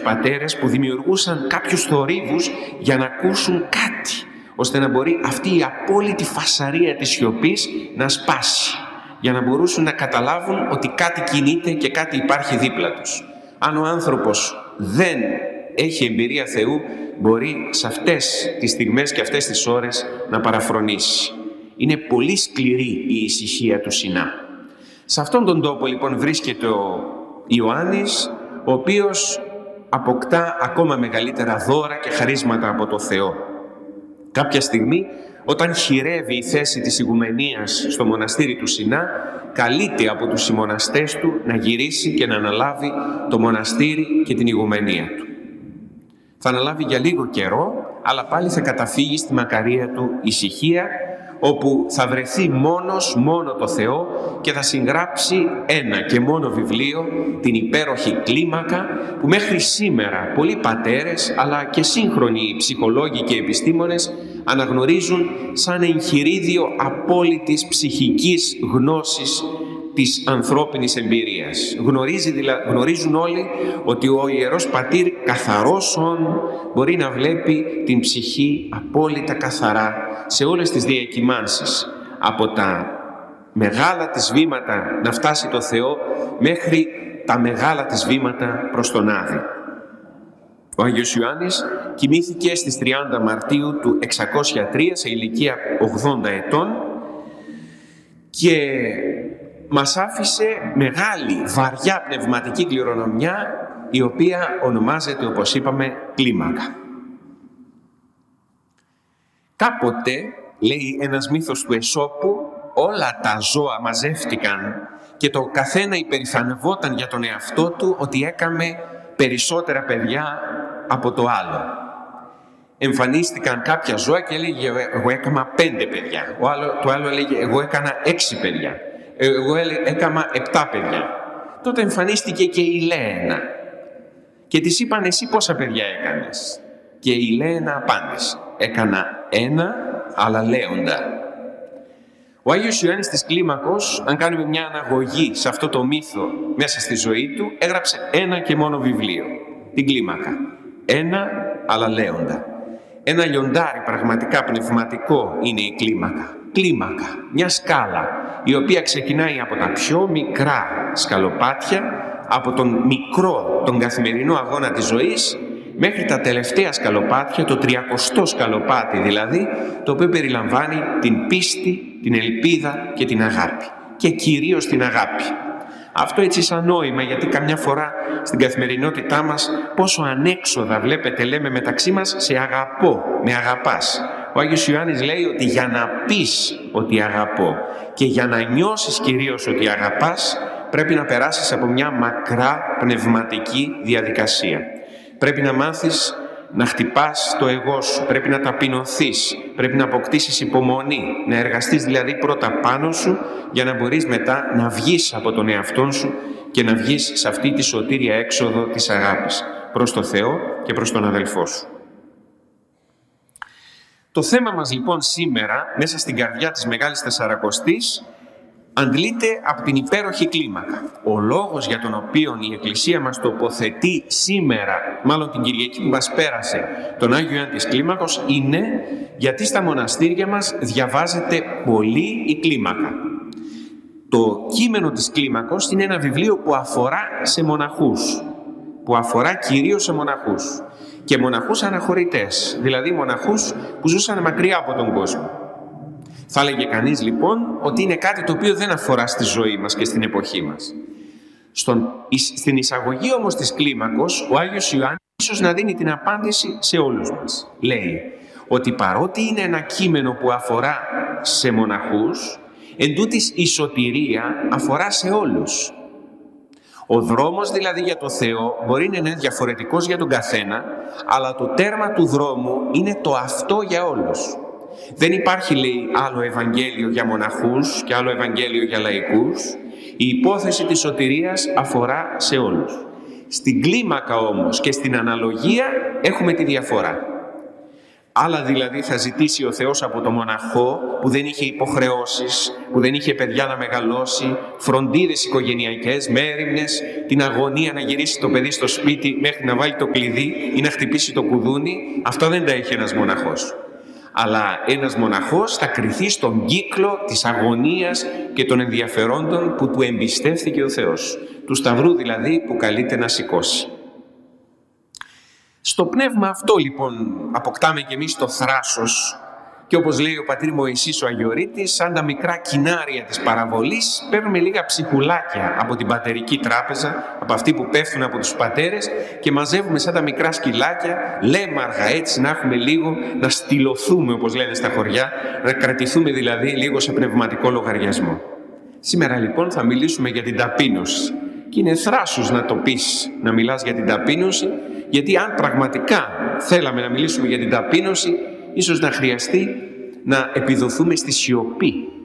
πατέρες που δημιουργούσαν κάποιους θορύβους για να ακούσουν κάτι, ώστε να μπορεί αυτή η απόλυτη φασαρία της σιωπής να σπάσει, για να μπορούσαν να καταλάβουν ότι κάτι κινείται και κάτι υπάρχει δίπλα τους. Αν ο άνθρωπος δεν έχει εμπειρία Θεού, μπορεί σε αυτές τις στιγμές και αυτές τις ώρες να παραφρονήσει. Είναι πολύ σκληρή η ησυχία του Σινά. Σε αυτόν τον τόπο λοιπόν βρίσκεται ο Ιωάννης, ο οποίος αποκτά ακόμα μεγαλύτερα δώρα και χαρίσματα από το Θεό. Κάποια στιγμή, όταν χειρεύει η θέση της ηγουμενίας στο μοναστήρι του Σινά, καλείται από τους συμμοναστές του να γυρίσει και να αναλάβει το μοναστήρι και την ηγουμενία του. Θα αναλάβει για λίγο καιρό, αλλά πάλι θα καταφύγει στη μακαρία του ησυχία, όπου θα βρεθεί μόνο το Θεό και θα συγγράψει ένα και μόνο βιβλίο, την υπέροχη Κλίμακα, που μέχρι σήμερα πολλοί πατέρες αλλά και σύγχρονοι ψυχολόγοι και επιστήμονες αναγνωρίζουν σαν εγχειρίδιο απόλυτης ψυχικής γνώσης της ανθρώπινης εμπειρίας. Γνωρίζουν όλοι ότι ο Ιερός Πατήρ καθαρός μπορεί να βλέπει την ψυχή απόλυτα καθαρά σε όλες τις διακυμάνσεις, από τα μεγάλα της βήματα να φτάσει το Θεό μέχρι τα μεγάλα της βήματα προς τον Άδη. Ο Άγιος Ιωάννης κοιμήθηκε στις 30 Μαρτίου του 603 σε ηλικία 80 ετών και μας άφησε μεγάλη, βαριά πνευματική κληρονομιά, η οποία ονομάζεται, όπως είπαμε, Κλίμακα. Κάποτε, λέει ένας μύθος του Αισόπου, όλα τα ζώα μαζεύτηκαν και το καθένα υπερηφανευόταν για τον εαυτό του ότι έκαμε περισσότερα παιδιά από το άλλο. Εμφανίστηκαν κάποια ζώα και έλεγε εγώ έκανα 5 παιδιά. Το άλλο έλεγε εγώ έκανα 6 παιδιά. Εγώ έκανα 7 παιδιά. Τότε εμφανίστηκε και η Λέαινα και της είπαν εσύ πόσα παιδιά έκανες. Και η Λέαινα απάντησε έκανα 1 αλλά λέοντα. Ο Άγιος Ιωάννης της Κλίμακος, αν κάνουμε μια αναγωγή σε αυτό το μύθο μέσα στη ζωή του, έγραψε ένα και μόνο βιβλίο, την Κλίμακα. 1 αλλά λέοντα. Ένα λιοντάρι πραγματικά πνευματικό είναι η Κλίμακα. Κλίμακα, μια σκάλα, η οποία ξεκινάει από τα πιο μικρά σκαλοπάτια, από τον καθημερινό αγώνα της ζωής, μέχρι τα τελευταία σκαλοπάτια, το 30ο σκαλοπάτι δηλαδή, το οποίο περιλαμβάνει την πίστη, την ελπίδα και την αγάπη. Και κυρίως την αγάπη. Αυτό έτσι σαν νόημα, γιατί καμιά φορά στην καθημερινότητά μας πόσο ανέξοδα βλέπετε λέμε μεταξύ μας σε αγαπώ, με αγαπάς. Ο Άγιος Ιωάννης λέει ότι για να πεις ότι αγαπώ και για να νιώσεις κυρίως ότι αγαπάς, πρέπει να περάσεις από μια μακρά πνευματική διαδικασία. Πρέπει να μάθεις να χτυπάς το εγώ σου, πρέπει να ταπεινωθείς, πρέπει να αποκτήσεις υπομονή, να εργαστείς δηλαδή πρώτα πάνω σου για να μπορείς μετά να βγεις από τον εαυτό σου και να βγεις σε αυτή τη σωτήρια έξοδο της αγάπης προς το Θεό και προς τον αδελφό σου. Το θέμα μας λοιπόν σήμερα, μέσα στην καρδιά της Μεγάλης Τεσσαρακοστής, αντλείται από την υπέροχη Κλίμακα. Ο λόγος για τον οποίο η Εκκλησία μας τοποθετεί σήμερα, μάλλον την Κυριακή που μας πέρασε, τον Άγιο Ιωάννη της Κλίμακος, είναι γιατί στα μοναστήρια μας διαβάζεται πολύ η Κλίμακα. Το κείμενο της Κλίμακος είναι ένα βιβλίο που αφορά σε μοναχούς, που αφορά κυρίως σε μοναχούς και μοναχούς αναχωρητές, δηλαδή μοναχούς που ζούσαν μακριά από τον κόσμο. Θα έλεγε κανείς λοιπόν ότι είναι κάτι το οποίο δεν αφορά στη ζωή μας και στην εποχή μας. Στην εισαγωγή όμως της Κλίμακος, ο Άγιος Ιωάννης ίσως να δίνει την απάντηση σε όλους μας. Λέει ότι παρότι είναι ένα κείμενο που αφορά σε μοναχούς, εντούτοις η σωτηρία αφορά σε όλους. Ο δρόμος δηλαδή για το Θεό μπορεί να είναι διαφορετικός για τον καθένα, αλλά το τέρμα του δρόμου είναι το αυτό για όλους. Δεν υπάρχει, λέει, άλλο Ευαγγέλιο για μοναχούς και άλλο Ευαγγέλιο για λαϊκούς. Η υπόθεση της σωτηρίας αφορά σε όλους. Στην Κλίμακα όμως και στην αναλογία έχουμε τη διαφορά. Άλλα δηλαδή θα ζητήσει ο Θεός από το μοναχό που δεν είχε υποχρεώσεις, που δεν είχε παιδιά να μεγαλώσει, φροντίδες οικογενειακές, μέριμνες, την αγωνία να γυρίσει το παιδί στο σπίτι μέχρι να βάλει το κλειδί ή να χτυπήσει το κουδούνι. Αυτά δεν τα έχει ένας μοναχός. Αλλά ένας μοναχός θα κριθεί στον κύκλο της αγωνίας και των ενδιαφερόντων που του εμπιστεύθηκε ο Θεός. Του σταυρού δηλαδή που καλείται να σηκώσει. Στο πνεύμα αυτό λοιπόν αποκτάμε και εμείς το θράσος και όπως λέει ο πατήρ Μωυσής ο Αγιορείτης, σαν τα μικρά κοινάρια της παραβολής, παίρνουμε λίγα ψυχουλάκια από την πατερική τράπεζα, από αυτοί που πέφτουν από τους πατέρες και μαζεύουμε σαν τα μικρά σκυλάκια, λέμαργα έτσι να έχουμε λίγο, να στυλωθούμε όπως λένε στα χωριά, να κρατηθούμε δηλαδή λίγο σε πνευματικό λογαριασμό. Σήμερα λοιπόν θα μιλήσουμε για την ταπείνωση και είναι θράσος να το πεις, να μιλάς για την ταπείνωση, γιατί αν πραγματικά θέλαμε να μιλήσουμε για την ταπείνωση, ίσως να χρειαστεί να επιδοθούμε στη σιωπή.